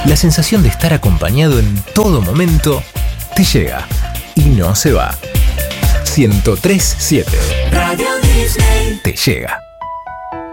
La sensación de estar acompañado en todo momento te llega y no se va. 103.7 Radio Disney te llega.